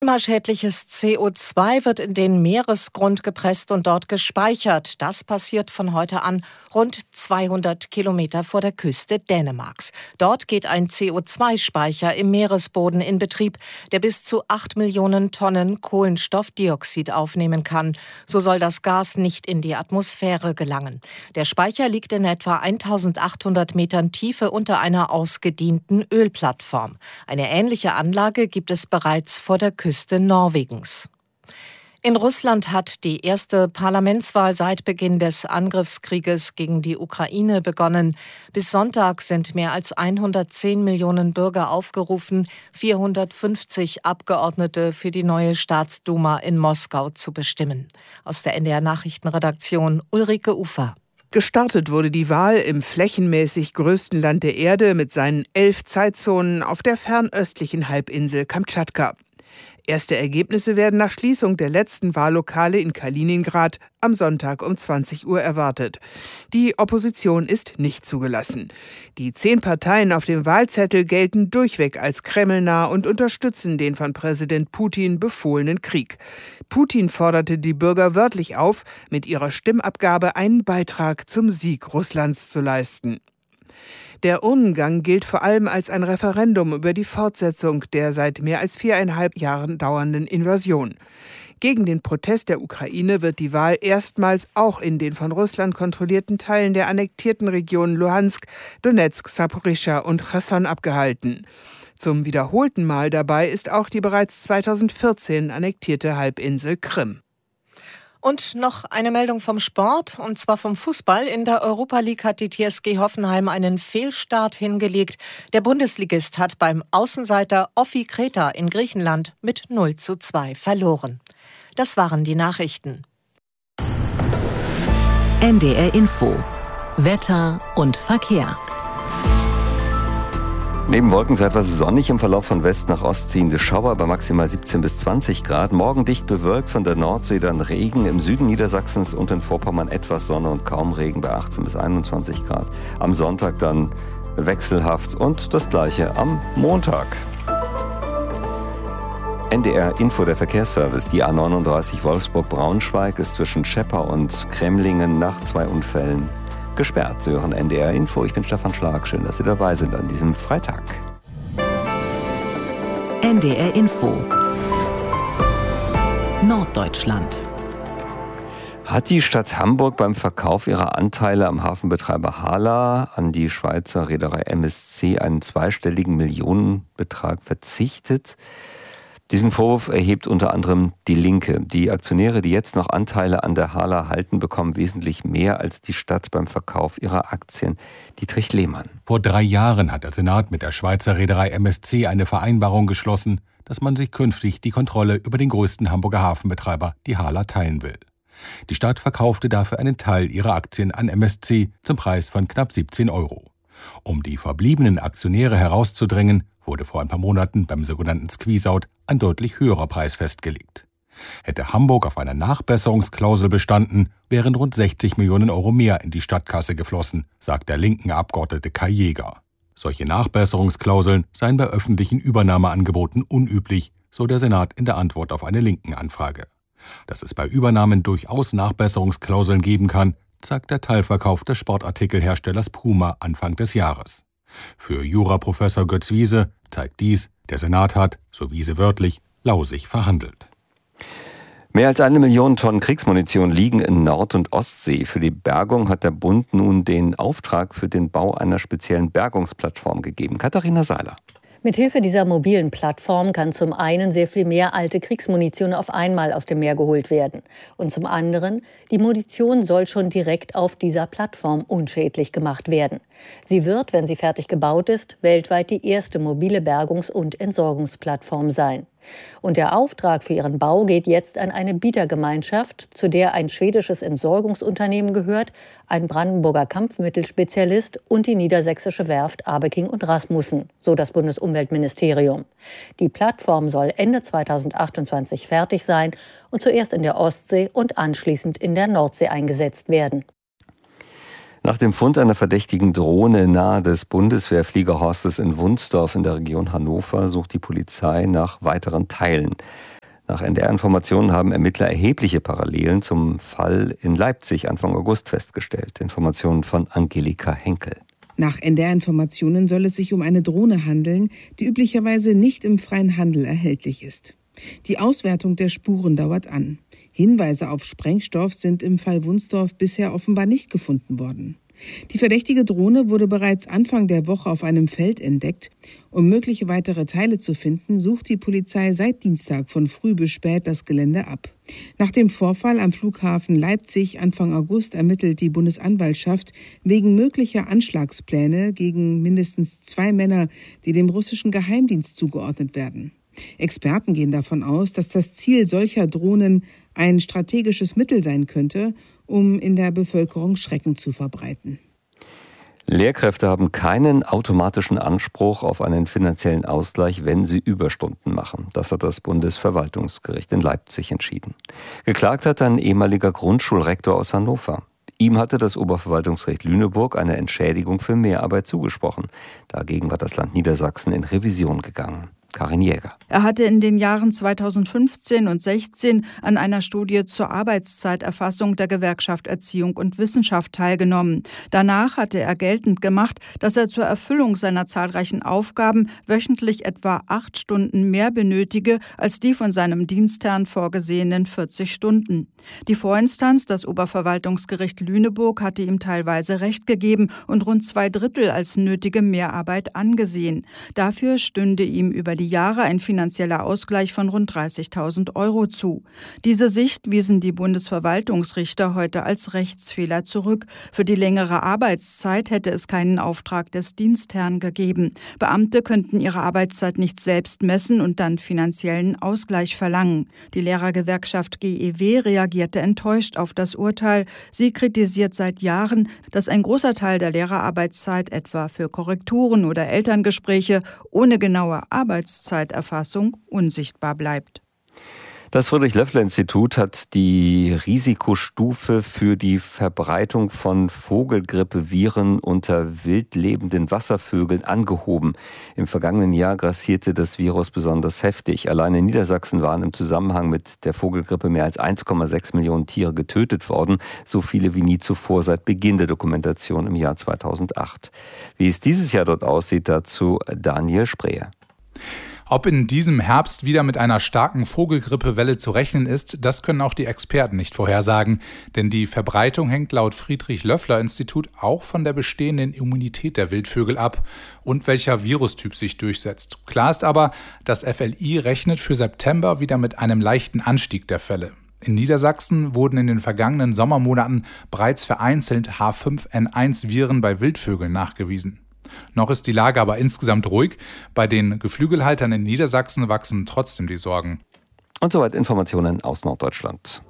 Klimaschädliches CO2 wird in den Meeresgrund gepresst und dort gespeichert. Das passiert von heute an rund 200 Kilometer vor der Küste Dänemarks. Dort geht ein CO2-Speicher im Meeresboden in Betrieb, der bis zu 8 Millionen Tonnen Kohlenstoffdioxid aufnehmen kann. So soll das Gas nicht in die Atmosphäre gelangen. Der Speicher liegt in etwa 1800 Metern Tiefe unter einer ausgedienten Ölplattform. Eine ähnliche Anlage gibt es bereits vor der Küste Norwegens. In Russland hat die erste Parlamentswahl seit Beginn des Angriffskrieges gegen die Ukraine begonnen. Bis Sonntag sind mehr als 110 Millionen Bürger aufgerufen, 450 Abgeordnete für die neue Staatsduma in Moskau zu bestimmen. Aus der NDR Nachrichtenredaktion Ulrike Ufer. Gestartet wurde die Wahl im flächenmäßig größten Land der Erde mit seinen 11 Zeitzonen auf der fernöstlichen Halbinsel Kamtschatka. Erste Ergebnisse werden nach Schließung der letzten Wahllokale in Kaliningrad am Sonntag um 20 Uhr erwartet. Die Opposition ist nicht zugelassen. Die 10 Parteien auf dem Wahlzettel gelten durchweg als kremlnah und unterstützen den von Präsident Putin befohlenen Krieg. Putin forderte die Bürger wörtlich auf, mit ihrer Stimmabgabe einen Beitrag zum Sieg Russlands zu leisten. Der Urnengang gilt vor allem als ein Referendum über die Fortsetzung der seit mehr als 4,5 Jahren dauernden Invasion. Gegen den Protest der Ukraine wird die Wahl erstmals auch in den von Russland kontrollierten Teilen der annektierten Regionen Luhansk, Donetsk, Saporischschja und Cherson abgehalten. Zum wiederholten Mal dabei ist auch die bereits 2014 annektierte Halbinsel Krim. Und noch eine Meldung vom Sport, und zwar vom Fußball. In der Europa League hat die TSG Hoffenheim einen Fehlstart hingelegt. Der Bundesligist hat beim Außenseiter Offi Kreta in Griechenland mit 0:2 verloren. Das waren die Nachrichten. NDR Info. Wetter und Verkehr. Neben Wolken etwas sonnig, im Verlauf von West nach Ost ziehende Schauer bei maximal 17 bis 20 Grad. Morgen dicht bewölkt, von der Nordsee dann Regen. Im Süden Niedersachsens und in Vorpommern etwas Sonne und kaum Regen bei 18 bis 21 Grad. Am Sonntag dann wechselhaft und das Gleiche am Montag. NDR Info, der Verkehrsservice. Die A39 Wolfsburg-Braunschweig ist zwischen Schepper und Kremlingen nach 2 Unfällen gesperrt. Sie hören NDR Info. Ich bin Stefan Schlag. Schön, dass Sie dabei sind an diesem Freitag. NDR Info. Norddeutschland. Hat die Stadt Hamburg beim Verkauf ihrer Anteile am Hafenbetreiber HHLA an die Schweizer Reederei MSC einen zweistelligen Millionenbetrag verzichtet? Diesen Vorwurf erhebt unter anderem die Linke. Die Aktionäre, die jetzt noch Anteile an der HHLA halten, bekommen wesentlich mehr als die Stadt beim Verkauf ihrer Aktien. Dietrich Lehmann. Vor 3 Jahren hat der Senat mit der Schweizer Reederei MSC eine Vereinbarung geschlossen, dass man sich künftig die Kontrolle über den größten Hamburger Hafenbetreiber, die HHLA, teilen will. Die Stadt verkaufte dafür einen Teil ihrer Aktien an MSC zum Preis von knapp 17 €. Um die verbliebenen Aktionäre herauszudrängen, wurde vor ein paar Monaten beim sogenannten Squeeze-Out ein deutlich höherer Preis festgelegt. Hätte Hamburg auf einer Nachbesserungsklausel bestanden, wären rund 60 Millionen € mehr in die Stadtkasse geflossen, sagt der linken Abgeordnete Kai Jäger. Solche Nachbesserungsklauseln seien bei öffentlichen Übernahmeangeboten unüblich, so der Senat in der Antwort auf eine linken Anfrage. Dass es bei Übernahmen durchaus Nachbesserungsklauseln geben kann, zeigt der Teilverkauf des Sportartikelherstellers Puma Anfang des Jahres. Für Juraprofessor Götz Wiese zeigt dies, der Senat hat, so Wiese wörtlich, lausig verhandelt. Mehr als 1 Million Tonnen Kriegsmunition liegen in Nord- und Ostsee. Für die Bergung hat der Bund nun den Auftrag für den Bau einer speziellen Bergungsplattform gegeben. Katharina Seiler. Mithilfe dieser mobilen Plattform kann zum einen sehr viel mehr alte Kriegsmunition auf einmal aus dem Meer geholt werden. Und zum anderen, die Munition soll schon direkt auf dieser Plattform unschädlich gemacht werden. Sie wird, wenn sie fertig gebaut ist, weltweit die erste mobile Bergungs- und Entsorgungsplattform sein. Und der Auftrag für ihren Bau geht jetzt an eine Bietergemeinschaft, zu der ein schwedisches Entsorgungsunternehmen gehört, ein Brandenburger Kampfmittelspezialist und die niedersächsische Werft Abeking und Rasmussen, so das Bundesumweltministerium. Die Plattform soll Ende 2028 fertig sein und zuerst in der Ostsee und anschließend in der Nordsee eingesetzt werden. Nach dem Fund einer verdächtigen Drohne nahe des Bundeswehrfliegerhorstes in Wunsdorf in der Region Hannover sucht die Polizei nach weiteren Teilen. Nach NDR-Informationen haben Ermittler erhebliche Parallelen zum Fall in Leipzig Anfang August festgestellt. Informationen von Angelika Henkel. Nach NDR-Informationen soll es sich um eine Drohne handeln, die üblicherweise nicht im freien Handel erhältlich ist. Die Auswertung der Spuren dauert an. Hinweise auf Sprengstoff sind im Fall Wunsdorf bisher offenbar nicht gefunden worden. Die verdächtige Drohne wurde bereits Anfang der Woche auf einem Feld entdeckt. Um mögliche weitere Teile zu finden, sucht die Polizei seit Dienstag von früh bis spät das Gelände ab. Nach dem Vorfall am Flughafen Leipzig Anfang August ermittelt die Bundesanwaltschaft wegen möglicher Anschlagspläne gegen mindestens 2 Männer, die dem russischen Geheimdienst zugeordnet werden. Experten gehen davon aus, dass das Ziel solcher Drohnen ein strategisches Mittel sein könnte, um in der Bevölkerung Schrecken zu verbreiten. Lehrkräfte haben keinen automatischen Anspruch auf einen finanziellen Ausgleich, wenn sie Überstunden machen. Das hat das Bundesverwaltungsgericht in Leipzig entschieden. Geklagt hat ein ehemaliger Grundschulrektor aus Hannover. Ihm hatte das Oberverwaltungsgericht Lüneburg eine Entschädigung für Mehrarbeit zugesprochen. Dagegen war das Land Niedersachsen in Revision gegangen. Karin Jäger. Er hatte in den Jahren 2015 und 2016 an einer Studie zur Arbeitszeiterfassung der Gewerkschaft Erziehung und Wissenschaft teilgenommen. Danach hatte er geltend gemacht, dass er zur Erfüllung seiner zahlreichen Aufgaben wöchentlich etwa 8 Stunden mehr benötige als die von seinem Dienstherrn vorgesehenen 40 Stunden. Die Vorinstanz, das Oberverwaltungsgericht Lüneburg, hatte ihm teilweise Recht gegeben und rund 2/3 als nötige Mehrarbeit angesehen. Dafür stünde ihm über die Jahre ein finanzieller Ausgleich von rund 30.000 € zu. Diese Sicht wiesen die Bundesverwaltungsrichter heute als Rechtsfehler zurück. Für die längere Arbeitszeit hätte es keinen Auftrag des Dienstherrn gegeben. Beamte könnten ihre Arbeitszeit nicht selbst messen und dann finanziellen Ausgleich verlangen. Die Lehrergewerkschaft GEW reagierte enttäuscht auf das Urteil. Sie kritisiert seit Jahren, dass ein großer Teil der Lehrerarbeitszeit etwa für Korrekturen oder Elterngespräche ohne genaue Arbeitszeiterfassung unsichtbar bleibt. Das Friedrich-Löffler-Institut hat die Risikostufe für die Verbreitung von Vogelgrippeviren unter wild lebenden Wasservögeln angehoben. Im vergangenen Jahr grassierte das Virus besonders heftig. Allein in Niedersachsen waren im Zusammenhang mit der Vogelgrippe mehr als 1,6 Millionen Tiere getötet worden. So viele wie nie zuvor seit Beginn der Dokumentation im Jahr 2008. Wie es dieses Jahr dort aussieht, dazu Daniel Sprehe. Ob in diesem Herbst wieder mit einer starken Vogelgrippewelle zu rechnen ist, das können auch die Experten nicht vorhersagen. Denn die Verbreitung hängt laut Friedrich-Löffler-Institut auch von der bestehenden Immunität der Wildvögel ab und welcher Virustyp sich durchsetzt. Klar ist aber, das FLI rechnet für September wieder mit einem leichten Anstieg der Fälle. In Niedersachsen wurden in den vergangenen Sommermonaten bereits vereinzelt H5N1-Viren bei Wildvögeln nachgewiesen. Noch ist die Lage aber insgesamt ruhig. Bei den Geflügelhaltern in Niedersachsen wachsen trotzdem die Sorgen. Und soweit Informationen aus Norddeutschland.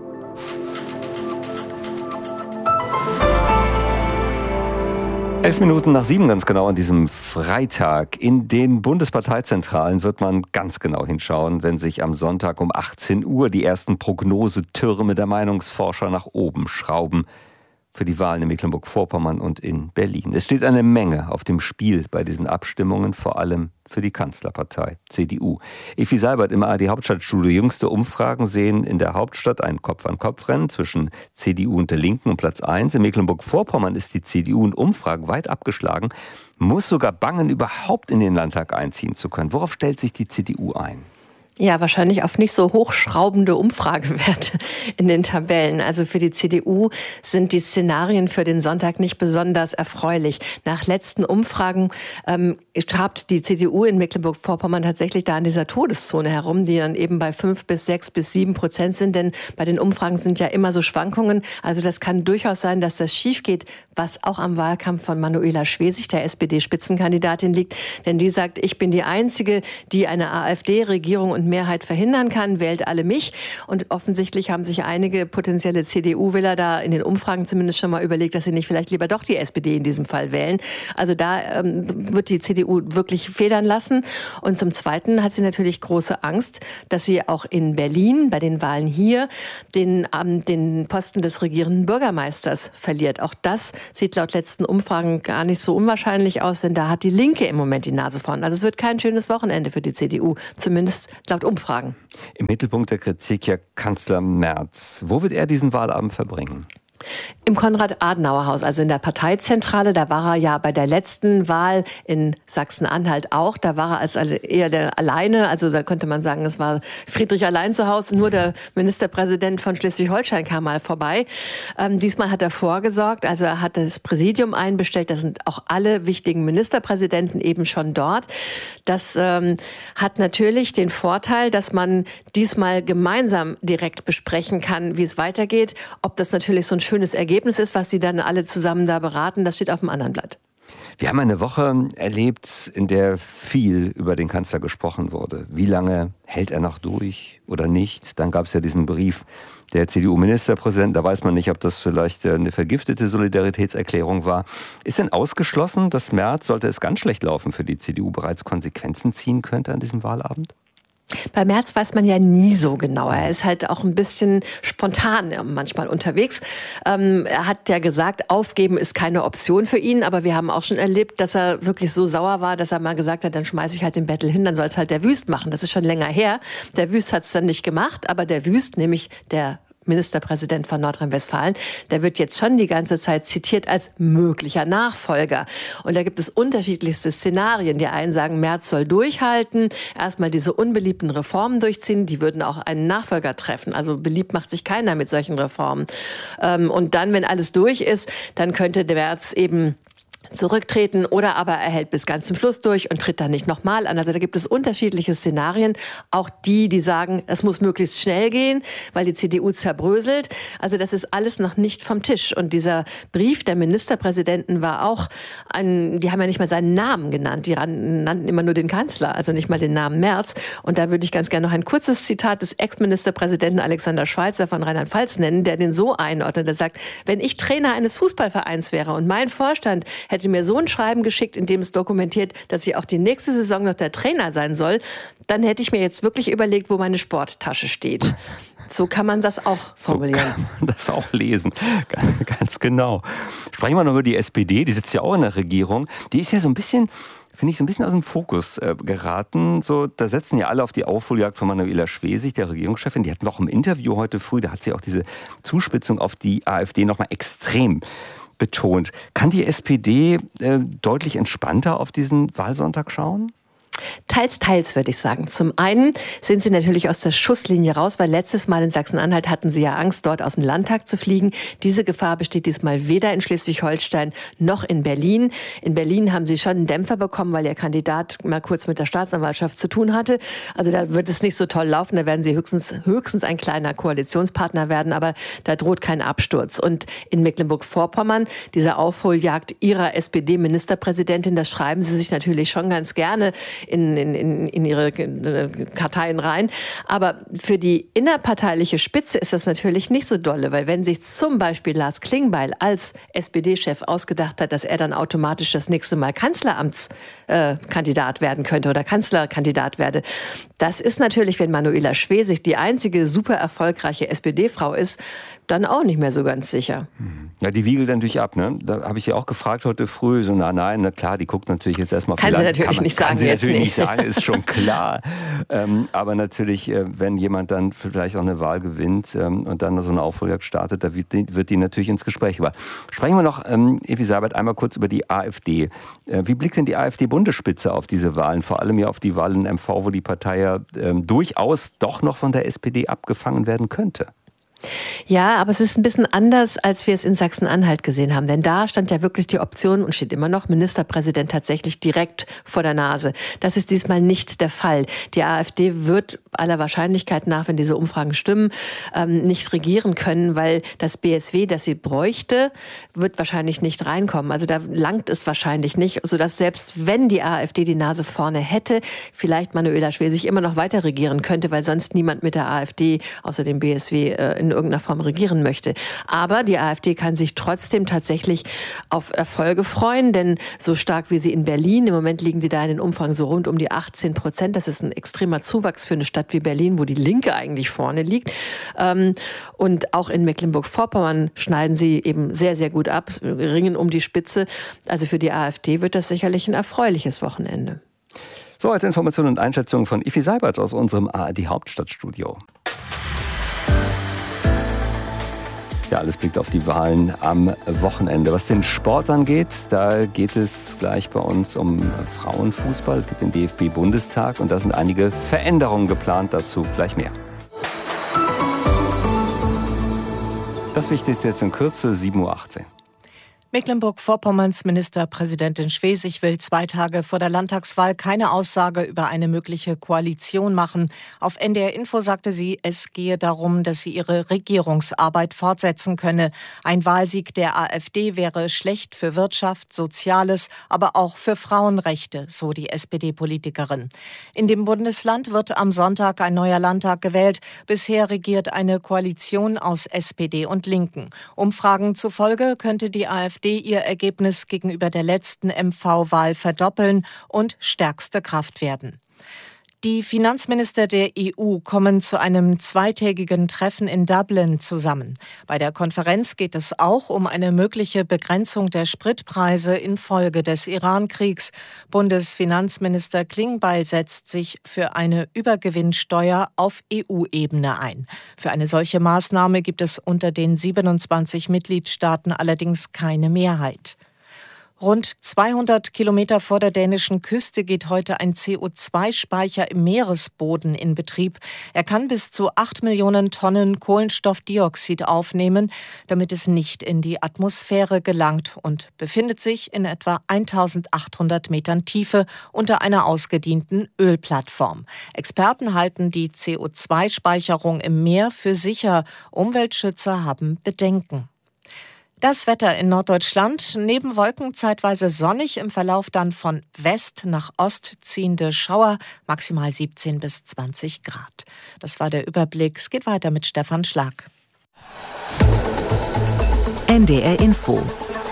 Elf Minuten nach 7 ganz genau an diesem Freitag. In den Bundesparteizentralen wird man ganz genau hinschauen, wenn sich am Sonntag um 18 Uhr die ersten Prognosetürme der Meinungsforscher nach oben schrauben. Für die Wahlen in Mecklenburg-Vorpommern und in Berlin. Es steht eine Menge auf dem Spiel bei diesen Abstimmungen, vor allem für die Kanzlerpartei, CDU. Effi Seibert im ARD-Hauptstadtstudio. Jüngste Umfragen sehen in der Hauptstadt ein Kopf-an-Kopf-Rennen zwischen CDU und der Linken um Platz 1. In Mecklenburg-Vorpommern ist die CDU in Umfragen weit abgeschlagen, muss sogar bangen, überhaupt in den Landtag einziehen zu können. Worauf stellt sich die CDU ein? Ja, wahrscheinlich auf nicht so hochschraubende Umfragewerte in den Tabellen. Also für die CDU sind die Szenarien für den Sonntag nicht besonders erfreulich. Nach letzten Umfragen trabt die CDU in Mecklenburg-Vorpommern tatsächlich da in dieser Todeszone herum, die dann eben bei 5 bis 6 bis 7% sind. Denn bei den Umfragen sind ja immer so Schwankungen. Also das kann durchaus sein, dass das schief geht, was auch am Wahlkampf von Manuela Schwesig, der SPD-Spitzenkandidatin, liegt. Denn die sagt, ich bin die Einzige, die eine AfD-Regierung und Mehrheit verhindern kann, wählt alle mich. Und offensichtlich haben sich einige potenzielle CDU-Wähler da in den Umfragen zumindest schon mal überlegt, dass sie nicht vielleicht lieber doch die SPD in diesem Fall wählen. Also da wird die CDU wirklich federn lassen. Und zum Zweiten hat sie natürlich große Angst, dass sie auch in Berlin bei den Wahlen hier den Posten des regierenden Bürgermeisters verliert. Auch das sieht laut letzten Umfragen gar nicht so unwahrscheinlich aus, denn da hat die Linke im Moment die Nase vorn. Also es wird kein schönes Wochenende für die CDU, zumindest laut laut Umfragen. Im Mittelpunkt der Kritik ja Kanzler Merz. Wo wird er diesen Wahlabend verbringen? Im Konrad-Adenauer-Haus, also in der Parteizentrale. Da war er ja bei der letzten Wahl in Sachsen-Anhalt auch. Da war er als eher der alleine. Also da könnte man sagen, es war Friedrich allein zu Hause. Nur der Ministerpräsident von Schleswig-Holstein kam mal vorbei. Diesmal hat er vorgesorgt. Also er hat das Präsidium einbestellt. Da sind auch alle wichtigen Ministerpräsidenten eben schon dort. Das hat natürlich den Vorteil, dass man diesmal gemeinsam direkt besprechen kann, wie es weitergeht. Ob das natürlich so ein schönes Ergebnis ist, was die dann alle zusammen da beraten, das steht auf dem anderen Blatt. Wir haben eine Woche erlebt, in der viel über den Kanzler gesprochen wurde. Wie lange hält er noch durch oder nicht? Dann gab es ja diesen Brief der CDU-Ministerpräsidenten. Da weiß man nicht, ob das vielleicht eine vergiftete Solidaritätserklärung war. Ist denn ausgeschlossen, dass Merz, sollte es ganz schlecht laufen für die CDU, bereits Konsequenzen ziehen könnte an diesem Wahlabend? Bei Merz weiß man ja nie so genau. Er ist halt auch ein bisschen spontan manchmal unterwegs. Er hat ja gesagt, aufgeben ist keine Option für ihn. Aber wir haben auch schon erlebt, dass er wirklich so sauer war, dass er mal gesagt hat, dann schmeiße ich halt den Bettel hin, dann soll es halt der Wüst machen. Das ist schon länger her. Der Wüst hat es dann nicht gemacht, aber der Wüst, nämlich der Ministerpräsident von Nordrhein-Westfalen, der wird jetzt schon die ganze Zeit zitiert als möglicher Nachfolger. Und da gibt es unterschiedlichste Szenarien. Die einen sagen, Merz soll durchhalten, erstmal diese unbeliebten Reformen durchziehen, die würden auch einen Nachfolger treffen. Also beliebt macht sich keiner mit solchen Reformen. Und dann, wenn alles durch ist, dann könnte der Merz eben zurücktreten oder aber er hält bis ganz zum Schluss durch und tritt dann nicht nochmal an. Also da gibt es unterschiedliche Szenarien. Auch die sagen, es muss möglichst schnell gehen, weil die CDU zerbröselt. Also das ist alles noch nicht vom Tisch. Und dieser Brief der Ministerpräsidenten war auch die haben ja nicht mal seinen Namen genannt. Die nannten immer nur den Kanzler, also nicht mal den Namen Merz. Und da würde ich ganz gerne noch ein kurzes Zitat des Ex-Ministerpräsidenten Alexander Schweitzer von Rheinland-Pfalz nennen, der den so einordnet. Der sagt, wenn ich Trainer eines Fußballvereins wäre und mein Vorstand hätte mir so ein Schreiben geschickt, in dem es dokumentiert, dass ich auch die nächste Saison noch der Trainer sein soll, dann hätte ich mir jetzt wirklich überlegt, wo meine Sporttasche steht. So kann man das auch formulieren. So kann man das auch lesen. Ganz genau. Sprechen wir noch über die SPD, die sitzt ja auch in der Regierung. Die ist ja so ein bisschen, finde ich, so ein bisschen aus dem Fokus geraten. So, da setzen ja alle auf die Aufholjagd von Manuela Schwesig, der Regierungschefin. Die hatten wir auch im Interview heute früh, da hat sie auch diese Zuspitzung auf die AfD nochmal extrem betont. Kann die SPD deutlich entspannter auf diesen Wahlsonntag schauen? Teils, teils, würde ich sagen. Zum einen sind sie natürlich aus der Schusslinie raus, weil letztes Mal in Sachsen-Anhalt hatten sie ja Angst, dort aus dem Landtag zu fliegen. Diese Gefahr besteht diesmal weder in Schleswig-Holstein noch in Berlin. In Berlin haben sie schon einen Dämpfer bekommen, weil ihr Kandidat mal kurz mit der Staatsanwaltschaft zu tun hatte. Also da wird es nicht so toll laufen. Da werden sie höchstens ein kleiner Koalitionspartner werden, aber da droht kein Absturz. Und in Mecklenburg-Vorpommern, diese Aufholjagd ihrer SPD-Ministerpräsidentin, das schreiben sie sich natürlich schon ganz gerne in ihre Karteien rein. Aber für die innerparteiliche Spitze ist das natürlich nicht so dolle, weil wenn sich zum Beispiel Lars Klingbeil als SPD-Chef ausgedacht hat, dass er dann automatisch das nächste Mal Kanzleramtskandidat werden könnte oder Kanzlerkandidat werde, das ist natürlich, wenn Manuela Schwesig die einzige super erfolgreiche SPD-Frau ist, dann auch nicht mehr so ganz sicher. Ja, die wiegelt natürlich ab, ne? Da habe ich sie auch gefragt heute früh, so nein, na klar, die guckt natürlich jetzt erstmal auf die Land. Kann sie natürlich nicht sagen, ist schon klar. Aber natürlich, wenn jemand dann vielleicht auch eine Wahl gewinnt und dann so eine Aufholjagd startet, da wird die natürlich ins Gespräch gebracht. Sprechen wir noch, Evi Seibert, einmal kurz über die AfD. Wie blickt denn die AfD-Bundesspitze auf diese Wahlen? Vor allem ja auf die Wahl in MV, wo die Partei ja durchaus doch noch von der SPD abgefangen werden könnte. Ja, aber es ist ein bisschen anders, als wir es in Sachsen-Anhalt gesehen haben. Denn da stand ja wirklich die Option und steht immer noch Ministerpräsident tatsächlich direkt vor der Nase. Das ist diesmal nicht der Fall. Die AfD wird aller Wahrscheinlichkeit nach, wenn diese Umfragen stimmen, nicht regieren können, weil das BSW, das sie bräuchte, wird wahrscheinlich nicht reinkommen. Also da langt es wahrscheinlich nicht, sodass selbst wenn die AfD die Nase vorne hätte, vielleicht Manuela Schwesig immer noch weiter regieren könnte, weil sonst niemand mit der AfD außer dem BSW in irgendeiner Form regieren möchte. Aber die AfD kann sich trotzdem tatsächlich auf Erfolge freuen, denn so stark wie sie in Berlin, im Moment liegen die da in den Umfragen so rund um die 18%. Das ist ein extremer Zuwachs für eine Stadt wie Berlin, wo die Linke eigentlich vorne liegt. Und auch in Mecklenburg-Vorpommern schneiden sie eben sehr, sehr gut ab, ringen um die Spitze. Also für die AfD wird das sicherlich ein erfreuliches Wochenende. Soweit Informationen und Einschätzungen von Ifi Seibert aus unserem ARD Hauptstadtstudio. Ja, alles blickt auf die Wahlen am Wochenende. Was den Sport angeht, da geht es gleich bei uns um Frauenfußball. Es gibt den DFB-Bundestag und da sind einige Veränderungen geplant. Dazu gleich mehr. Das Wichtigste jetzt in Kürze, 7:18 Uhr. Mecklenburg-Vorpommerns Ministerpräsidentin Schwesig will 2 Tage vor der Landtagswahl keine Aussage über eine mögliche Koalition machen. Auf NDR Info sagte sie, es gehe darum, dass sie ihre Regierungsarbeit fortsetzen könne. Ein Wahlsieg der AfD wäre schlecht für Wirtschaft, Soziales, aber auch für Frauenrechte, so die SPD-Politikerin. In dem Bundesland wird am Sonntag ein neuer Landtag gewählt. Bisher regiert eine Koalition aus SPD und Linken. Umfragen zufolge könnte die AfD ihr Ergebnis gegenüber der letzten MV-Wahl verdoppeln und stärkste Kraft werden. Die Finanzminister der EU kommen zu einem 2-tägigen Treffen in Dublin zusammen. Bei der Konferenz geht es auch um eine mögliche Begrenzung der Spritpreise infolge des Iran-Kriegs. Bundesfinanzminister Klingbeil setzt sich für eine Übergewinnsteuer auf EU-Ebene ein. Für eine solche Maßnahme gibt es unter den 27 Mitgliedstaaten allerdings keine Mehrheit. Rund 200 Kilometer vor der dänischen Küste geht heute ein CO2-Speicher im Meeresboden in Betrieb. Er kann bis zu 8 Millionen Tonnen Kohlenstoffdioxid aufnehmen, damit es nicht in die Atmosphäre gelangt, und befindet sich in etwa 1800 Metern Tiefe unter einer ausgedienten Ölplattform. Experten halten die CO2-Speicherung im Meer für sicher. Umweltschützer haben Bedenken. Das Wetter in Norddeutschland, neben Wolken zeitweise sonnig, im Verlauf dann von West nach Ost ziehende Schauer, maximal 17 bis 20 Grad. Das war der Überblick. Es geht weiter mit Stefan Schlag. NDR Info.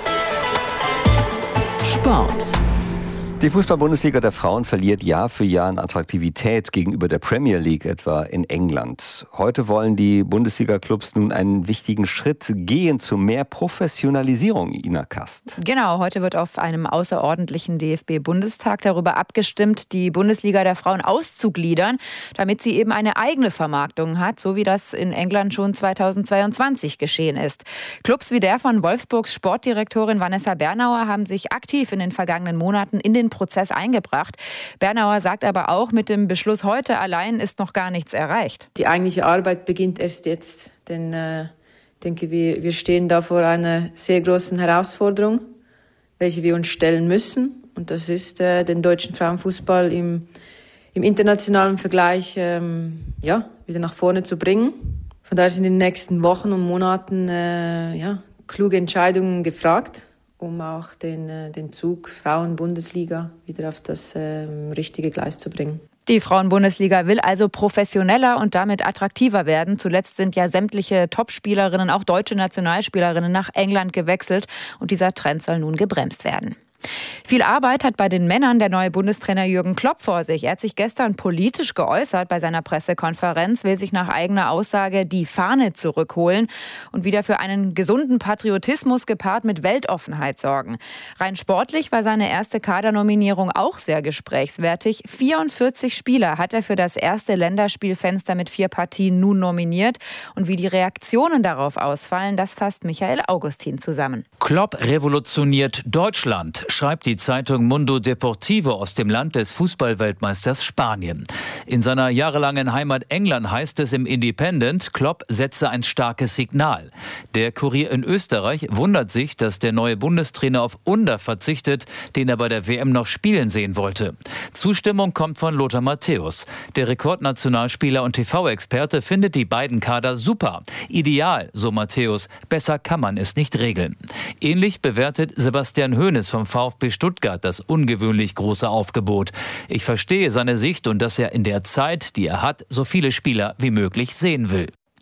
Sport. Die Fußball-Bundesliga der Frauen verliert Jahr für Jahr an Attraktivität gegenüber der Premier League, etwa in England. Heute wollen die Bundesliga-Clubs nun einen wichtigen Schritt gehen zu mehr Professionalisierung, Ina Kast. Genau, heute wird auf einem außerordentlichen DFB-Bundestag darüber abgestimmt, die Bundesliga der Frauen auszugliedern, damit sie eben eine eigene Vermarktung hat, so wie das in England schon 2022 geschehen ist. Clubs wie der von Wolfsburgs Sportdirektorin Vanessa Bernauer haben sich aktiv in den vergangenen Monaten in den Prozess eingebracht. Bernauer sagt aber auch, mit dem Beschluss heute allein ist noch gar nichts erreicht. Die eigentliche Arbeit beginnt erst jetzt, denn ich denke, wir stehen da vor einer sehr großen Herausforderung, welche wir uns stellen müssen. Und das ist, den deutschen Frauenfußball im internationalen Vergleich wieder nach vorne zu bringen. Von daher sind in den nächsten Wochen und Monaten kluge Entscheidungen gefragt, um auch den Zug Frauen-Bundesliga wieder auf das richtige Gleis zu bringen. Die Frauen-Bundesliga will also professioneller und damit attraktiver werden. Zuletzt sind ja sämtliche Topspielerinnen, auch deutsche Nationalspielerinnen, nach England gewechselt. Und dieser Trend soll nun gebremst werden. Viel Arbeit hat bei den Männern der neue Bundestrainer Jürgen Klopp vor sich. Er hat sich gestern politisch geäußert bei seiner Pressekonferenz, will sich nach eigener Aussage die Fahne zurückholen und wieder für einen gesunden Patriotismus gepaart mit Weltoffenheit sorgen. Rein sportlich war seine erste Kadernominierung auch sehr gesprächswertig. 44 Spieler hat er für das erste Länderspielfenster mit 4 Partien nun nominiert. Und wie die Reaktionen darauf ausfallen, das fasst Michael Augustin zusammen. Klopp revolutioniert Deutschland, schreibt die Zeitung Mundo Deportivo aus dem Land des Fußballweltmeisters Spanien. In seiner jahrelangen Heimat England heißt es im Independent, Klopp setze ein starkes Signal. Der Kurier in Österreich wundert sich, dass der neue Bundestrainer auf Under verzichtet, den er bei der WM noch spielen sehen wollte. Zustimmung kommt von Lothar Matthäus. Der Rekordnationalspieler und TV-Experte findet die beiden Kader super. Ideal, so Matthäus. Besser kann man es nicht regeln. Ähnlich bewertet Sebastian Hoeneß vom VfB Stuttgart das ungewöhnlich große Aufgebot. Ich verstehe seine Sicht und dass er in der Zeit, die er hat, so viele Spieler wie möglich sehen will.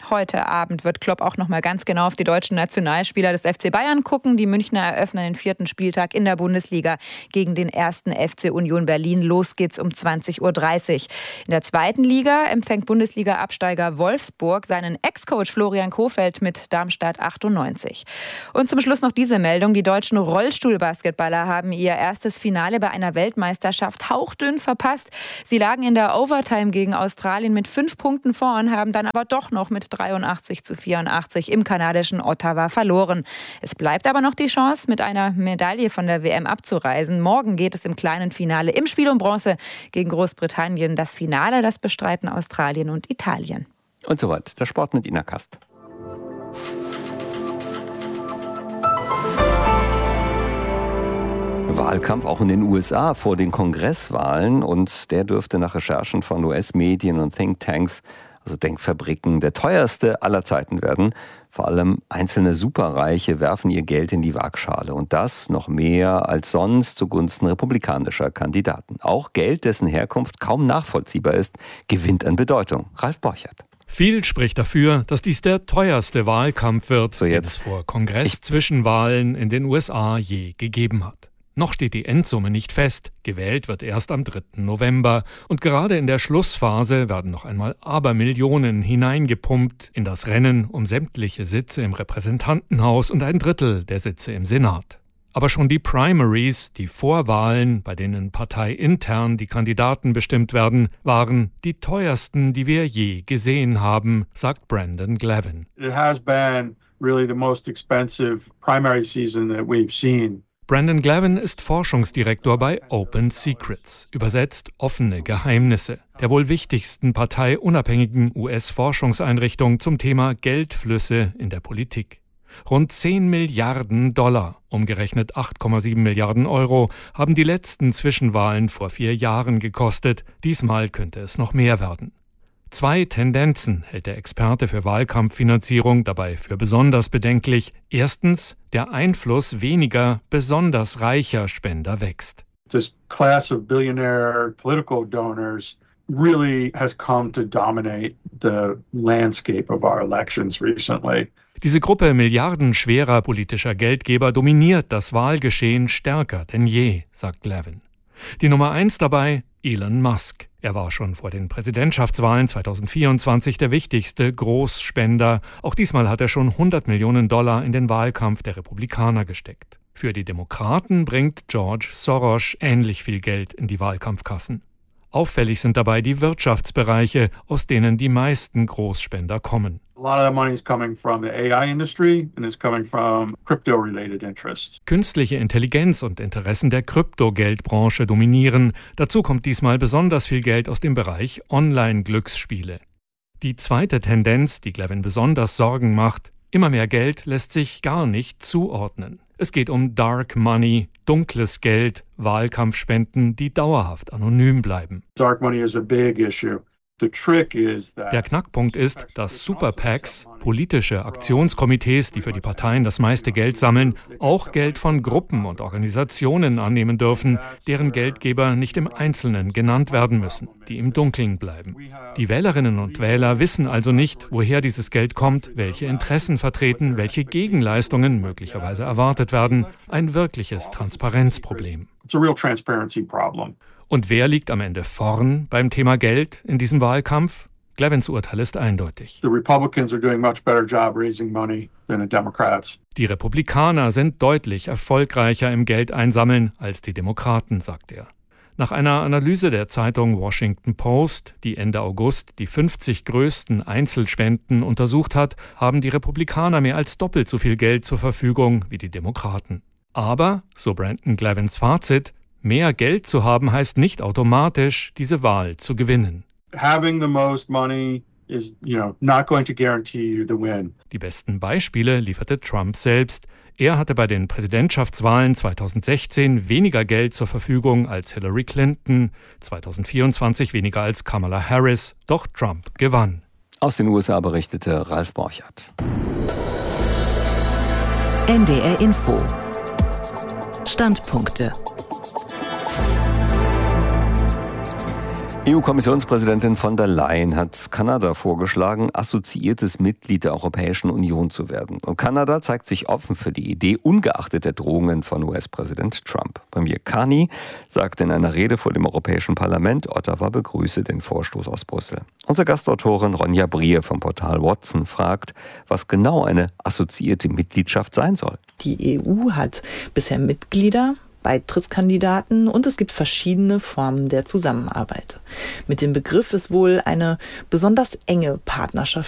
Heute Abend wird Klopp auch noch mal ganz genau auf die deutschen Nationalspieler des FC Bayern gucken. Die Münchner eröffnen den 4. Spieltag in der Bundesliga gegen den 1. FC Union Berlin. Los geht's um 20:30 Uhr. In der 2. Liga empfängt Bundesliga-Absteiger Wolfsburg seinen Ex-Coach Florian Kohfeldt mit Darmstadt 98. Und zum Schluss noch diese Meldung. Die deutschen Rollstuhlbasketballer haben ihr erstes Finale bei einer Weltmeisterschaft hauchdünn verpasst. Sie lagen in der Overtime gegen Australien mit 5 Punkten vor und haben dann aber doch noch mit 83:84 im kanadischen Ottawa verloren. Es bleibt aber noch die Chance, mit einer Medaille von der WM abzureisen. Morgen geht es im kleinen Finale im Spiel um Bronze gegen Großbritannien. Das Finale, das bestreiten Australien und Italien. Und soweit der Sport mit Ina Kast. Wahlkampf auch in den USA vor den Kongresswahlen, und der dürfte nach Recherchen von US-Medien und Thinktanks, also Denkfabriken, der teuerste aller Zeiten werden. Vor allem einzelne Superreiche werfen ihr Geld in die Waagschale, und das noch mehr als sonst zugunsten republikanischer Kandidaten. Auch Geld, dessen Herkunft kaum nachvollziehbar ist, gewinnt an Bedeutung. Ralf Borchert. Viel spricht dafür, dass dies der teuerste Wahlkampf wird, den es vor Kongress-Zwischenwahlen in den USA je gegeben hat. Noch steht die Endsumme nicht fest, gewählt wird erst am 3. November. Und gerade in der Schlussphase werden noch einmal Abermillionen hineingepumpt in das Rennen um sämtliche Sitze im Repräsentantenhaus und 1/3 der Sitze im Senat. Aber schon die Primaries, die Vorwahlen, bei denen parteiintern die Kandidaten bestimmt werden, waren die teuersten, die wir je gesehen haben, sagt Brandon Glavin. It has been really the most expensive primary season that we've seen. Brandon Glavin ist Forschungsdirektor bei Open Secrets, übersetzt offene Geheimnisse, der wohl wichtigsten parteiunabhängigen US-Forschungseinrichtung zum Thema Geldflüsse in der Politik. Rund 10 Milliarden $, umgerechnet 8,7 Milliarden Euro, haben die letzten Zwischenwahlen vor 4 Jahren gekostet. Diesmal könnte es noch mehr werden. 2 Tendenzen hält der Experte für Wahlkampffinanzierung dabei für besonders bedenklich. Erstens, der Einfluss weniger, besonders reicher Spender wächst. This class of billionaire political donors really has come to dominate the landscape of our elections recently. Diese Gruppe milliardenschwerer politischer Geldgeber dominiert das Wahlgeschehen stärker denn je, sagt Glavin. Die Nummer 1 dabei, Elon Musk. Er war schon vor den Präsidentschaftswahlen 2024 der wichtigste Großspender. Auch diesmal hat er schon $100 Millionen in den Wahlkampf der Republikaner gesteckt. Für die Demokraten bringt George Soros ähnlich viel Geld in die Wahlkampfkassen. Auffällig sind dabei die Wirtschaftsbereiche, aus denen die meisten Großspender kommen. A lot of the money is coming from the AI industry and is coming from crypto-related interests. Künstliche Intelligenz und Interessen der Kryptogeldbranche dominieren. Dazu kommt diesmal besonders viel Geld aus dem Bereich Online-Glücksspiele. Die zweite Tendenz, die Glavin besonders Sorgen macht: immer mehr Geld lässt sich gar nicht zuordnen. Es geht um Dark Money, dunkles Geld, Wahlkampfspenden, die dauerhaft anonym bleiben. Dark money is a big issue. Der Knackpunkt ist, dass Super-PACs, politische Aktionskomitees, die für die Parteien das meiste Geld sammeln, auch Geld von Gruppen und Organisationen annehmen dürfen, deren Geldgeber nicht im Einzelnen genannt werden müssen, die im Dunkeln bleiben. Die Wählerinnen und Wähler wissen also nicht, woher dieses Geld kommt, welche Interessen vertreten, welche Gegenleistungen möglicherweise erwartet werden. Ein wirkliches Transparenzproblem. It's a real transparency problem. Und wer liegt am Ende vorn beim Thema Geld in diesem Wahlkampf? Glavins Urteil ist eindeutig. The Republicans are doing much better job raising money than the Democrats. Die Republikaner sind deutlich erfolgreicher im Geld einsammeln als die Demokraten, sagt er. Nach einer Analyse der Zeitung Washington Post, die Ende August die 50 größten Einzelspenden untersucht hat, haben die Republikaner mehr als doppelt so viel Geld zur Verfügung wie die Demokraten. Aber, so Brandon Glavins Fazit, mehr Geld zu haben heißt nicht automatisch, diese Wahl zu gewinnen. Having the most money is, not going to guarantee you the win. Die besten Beispiele lieferte Trump selbst. Er hatte bei den Präsidentschaftswahlen 2016 weniger Geld zur Verfügung als Hillary Clinton, 2024 weniger als Kamala Harris, doch Trump gewann. Aus den USA berichtete Ralf Borchert. NDR Info. Standpunkte. EU-Kommissionspräsidentin von der Leyen hat Kanada vorgeschlagen, assoziiertes Mitglied der Europäischen Union zu werden. Und Kanada zeigt sich offen für die Idee, ungeachtet der Drohungen von US-Präsident Trump. Premier Carney sagte in einer Rede vor dem Europäischen Parlament, Ottawa begrüße den Vorstoß aus Brüssel. Unsere Gastautorin Ronja Brier vom Portal Watson fragt, was genau eine assoziierte Mitgliedschaft sein soll. Die EU hat bisher Mitglieder, Beitrittskandidaten und es gibt verschiedene Formen der Zusammenarbeit. Mit dem Begriff ist wohl eine besonders enge Partnerschaft